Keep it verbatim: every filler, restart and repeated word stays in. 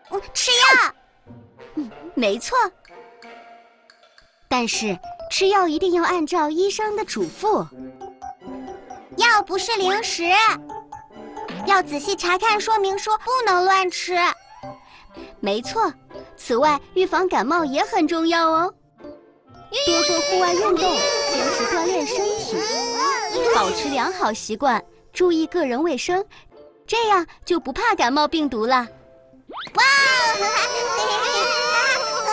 嗯，吃药。 嗯，没错。但是吃药一定要按照医生的嘱咐。 药不是零食，要仔细查看说明书，不能乱吃。 没错。此外，预防感冒也很重要哦。多做户外运动，坚持锻炼身体，保持良好习惯，注意个人卫生，这样就不怕感冒病毒了。 哇！